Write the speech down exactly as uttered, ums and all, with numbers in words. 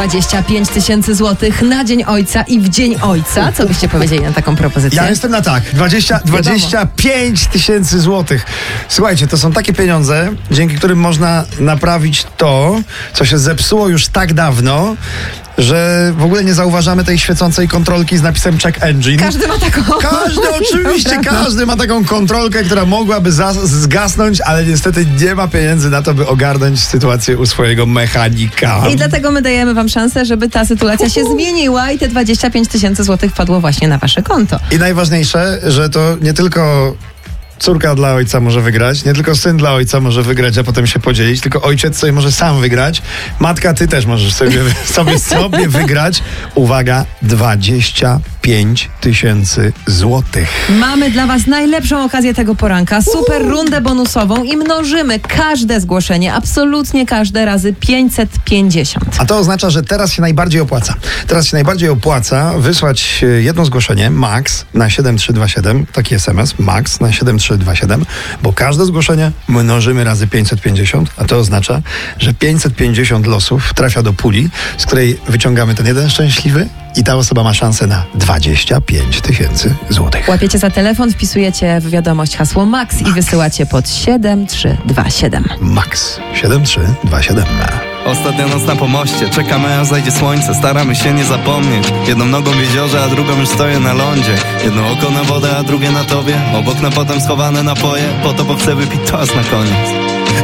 dwadzieścia pięć tysięcy złotych na Dzień Ojca i w Dzień Ojca. Co byście powiedzieli na taką propozycję? Ja jestem na tak. dwadzieścia, dwadzieścia pięć tysięcy złotych. Słuchajcie, to są takie pieniądze, dzięki którym można naprawić to, co się zepsuło już tak dawno, że w ogóle nie zauważamy tej świecącej kontrolki z napisem check engine. Każdy ma taką. Każdy, oczywiście, każdy ma taką kontrolkę, która mogłaby zas- zgasnąć, ale niestety nie ma pieniędzy na to, by ogarnąć sytuację u swojego mechanika. I dlatego my dajemy wam szansę, żeby ta sytuacja się zmieniła i te dwadzieścia pięć tysięcy złotych wpadło właśnie na wasze konto. I najważniejsze, że to nie tylko córka dla ojca może wygrać, nie tylko syn dla ojca może wygrać, a potem się podzielić, tylko ojciec sobie może sam wygrać. Matka, ty też możesz sobie, sobie, sobie wygrać. Uwaga, dwadzieścia pięć tysięcy złotych. Mamy dla was najlepszą okazję tego poranka. Super rundę bonusową i mnożymy każde zgłoszenie, absolutnie każde razy pięćset pięćdziesiąt. A to oznacza, że teraz się najbardziej opłaca. Teraz się najbardziej opłaca wysłać jedno zgłoszenie, max, na siedem trzy dwa siedem, taki es em es, max na siedem trzy dwa siedem, bo każde zgłoszenie mnożymy razy pięćset pięćdziesiąt, a to oznacza, że pięćset pięćdziesiąt losów trafia do puli, z której wyciągamy ten jeden szczęśliwy i ta osoba ma szansę na dwadzieścia pięć tysięcy złotych. Łapiecie za telefon, wpisujecie w wiadomość hasło max, max. i wysyłacie pod siedem trzy dwa siedem. max siedem trzy dwa siedem. Ostatnia noc na pomoście, czekamy aż zajdzie słońce, staramy się nie zapomnieć. Jedną nogą w jeziorze, a drugą już stoję na lądzie. Jedno oko na wodę, a drugie na tobie. Obok na potem schowane napoje, po to bo chcę wypić toast na koniec.